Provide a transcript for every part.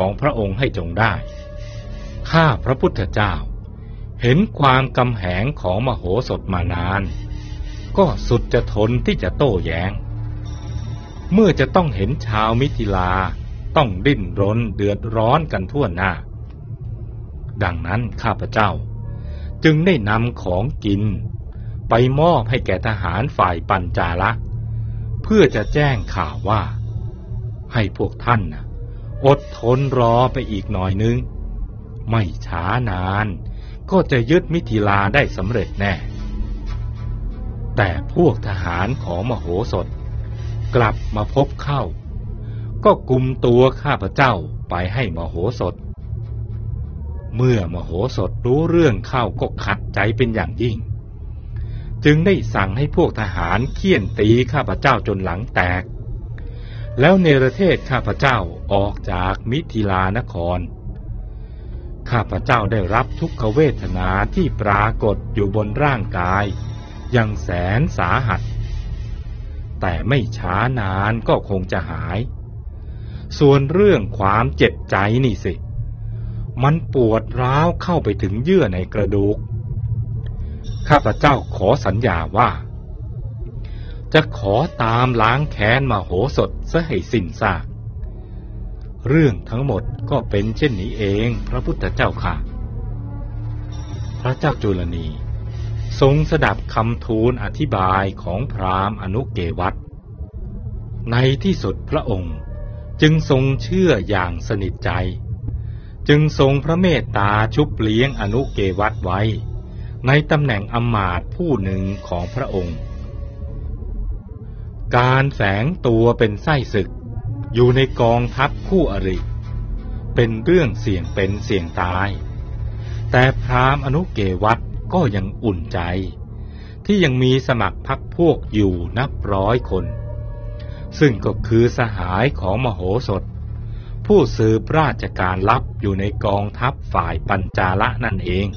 ของพระองค์ให้จงได้ข้าพระพุทธเจ้าเห็นความกำแหงของมโหสถมานานก็สุดจะทนที่จะโต้แย้งเมื่อจะต้องเห็นชาวมิถิลาต้องดิ้นรนเดือดร้อนกันทั่วหน้าดังนั้นข้าพเจ้าจึงได้นำของกินไปมอบให้แก่ทหารฝ่ายปัญจาละเพื่อจะแจ้งข่าวว่าให้พวกท่านอดทนรอไปอีกหน่อยนึงไม่ช้านานก็จะยึดมิถิลาได้สำเร็จแน่แต่พวกทหารของมโหสถกลับมาพบเข้าก็กุมตัวข้าพเจ้าไปให้มโหสถเมื่อมโหสถรู้เรื่องเข้าก็ขัดใจเป็นอย่างยิ่งจึงได้สั่งให้พวกทหารเฆี่ยนตีข้าพเจ้าจนหลังแตกแล้วเนรเทศข้าพเจ้าออกจากมิถิลานครข้าพเจ้าได้รับทุกขเวทนาที่ปรากฏอยู่บนร่างกายอย่างแสนสาหัสแต่ไม่ช้านานก็คงจะหายส่วนเรื่องความเจ็บใจนี่สิมันปวดร้าวเข้าไปถึงเยื่อในกระดูกข้าพเจ้าขอสัญญาว่าจะขอตามล้างแค้นมโหสถซะให้สิ้นซากเรื่องทั้งหมดก็เป็นเช่นนี้เองพระพุทธเจ้าค่ะพระเจ้าจุลนีทรงสดับคำทูลอธิบายของพราหมณ์อนุเกวัตในที่สุดพระองค์จึงทรงเชื่ออย่างสนิทใจจึงทรงพระเมตตาชุบเลี้ยงอนุเกวัตไว้ในตำแหน่งอมาตย์ผู้หนึ่งของพระองค์การแฝงตัวเป็นไส้ศึกอยู่ในกองทัพคู่อริเป็นเรื่องเสี่ยงเป็นเสี่ยงตายแต่พราหมณ์อนุเกวัตก็ยังอุ่นใจที่ยังมีสมัครพรรคพวกอยู่นับร้อยคนซึ่งก็คือสหายของมโหสถผู้สืบราชการลับอยู่ในกองทัพฝ่ายปัญจาละนั่นเอง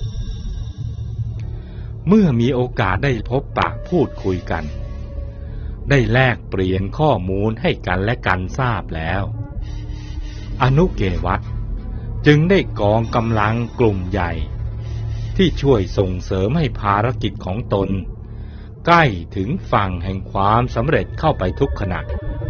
เมื่อมีโอกาสได้พบปะพูดคุยกันได้แลกเปลี่ยนข้อมูลให้กันและกันทราบแล้วอนุเกวัตจึงได้กองกำลังกลุ่มใหญ่ที่ช่วยส่งเสริมให้ภารกิจของตนใกล้ถึงฝั่งแห่งความสำเร็จเข้าไปทุกขณะ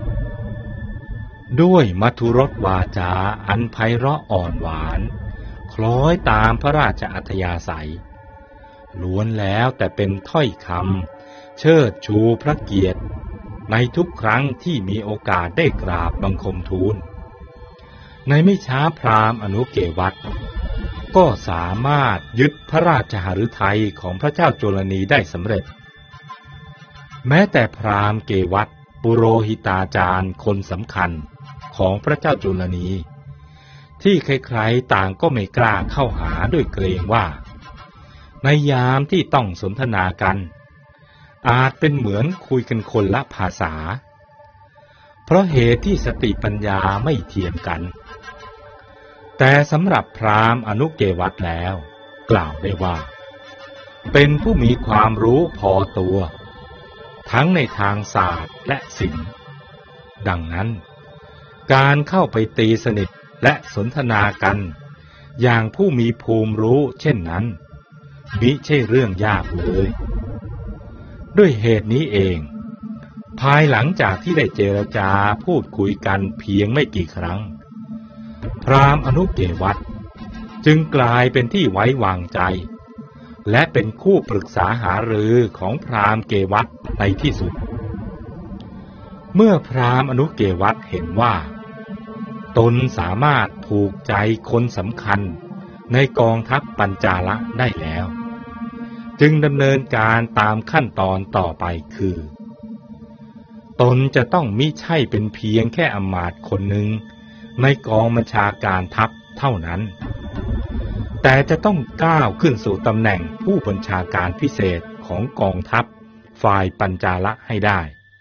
ด้วยมัทุรสวาจาอันไพเราะอ่อนหวานคล้อยตามพระราชอัธยาศัยล้วนแล้วแต่เป็นถ้อยคำเชิดชูพระเกียรติในทุกครั้งที่มีโอกาสได้กราบบังคมทูลในไม่ช้าพราหมณ์อนุเกวัตก็สามารถยึดพระราชหฤทัยของพระเจ้าจุลนีได้สำเร็จแม้แต่พราหมณ์เกวัตปุโรหิตาจารย์คนสำคัญของพระเจ้าจุลนีที่ใครๆต่างก็ไม่กล้าเข้าหาด้วยเกรงว่าในยามที่ต้องสนทนากันอาจเป็นเหมือนคุยกันคนละภาษาเพราะเหตุที่สติปัญญาไม่เทียมกันแต่สำหรับพราหมณ์อนุเกวัตแล้วกล่าวได้ว่าเป็นผู้มีความรู้พอตัวทั้งในทางศาสตร์และศิลป์ดังนั้นการเข้าไปตีสนิทและสนทนากันอย่างผู้มีภูมิรู้เช่นนั้นมิใช่เรื่องยากเลยด้วยเหตุนี้เองภายหลังจากที่ได้เจรจาพูดคุยกันเพียงไม่กี่ครั้งพราหมณ์อนุเกวัตจึงกลายเป็นที่ไว้วางใจและเป็นคู่ปรึกษาหารือของพราหมณ์เกวัตในที่สุดเมื่อพราหมณ์อนุเกวัตเห็นว่าตนสามารถผูกใจคนสำคัญในกองทัพปัญจาละได้แล้วจึงดำเนินการตามขั้นตอนต่อไปคือตนจะต้องมิใช่เป็นเพียงแค่อมาตย์คนหนึ่งในกองบัญชาการทัพเท่านั้นแต่จะต้องก้าวขึ้นสู่ตำแหน่งผู้บัญชาการพิเศษของกองทัพฝ่ายปัญจาละให้ได้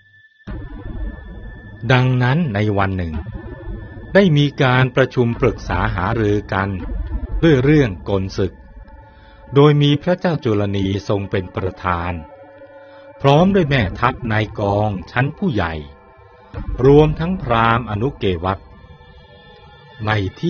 ดังนั้นในวันหนึ่งได้มีการประชุมปรึกษาหารือกันด้วยเรื่องกลศึกโดยมีพระเจ้าจุลนีทรงเป็นประธานพร้อมด้วยแม่ทัพนายกองชั้นผู้ใหญ่รวมทั้งพราหมณ์อนุเกวัตในที่